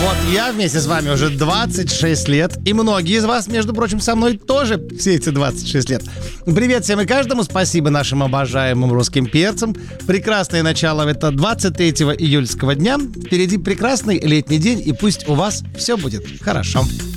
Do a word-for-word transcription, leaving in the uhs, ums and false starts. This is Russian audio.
Вот я вместе с вами уже двадцать шесть лет. И многие из вас, между прочим, со мной тоже все эти двадцать шесть лет. Привет всем и каждому. Спасибо нашим обожаемым русским перцам. Прекрасное начало это двадцать третьего июльского дня. Впереди прекрасный летний день. И пусть у вас все будет хорошо.